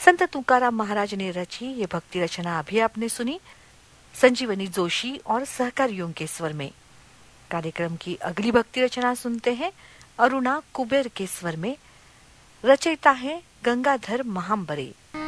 संत तुकाराम महाराज ने रची ये भक्ति रचना अभी आपने सुनी संजीवनी जोशी और सहकारियों के स्वर में। कार्यक्रम की अगली भक्ति रचना सुनते हैं अरुणा कुबेर के स्वर में। रचयिता है गंगाधर महांबरे।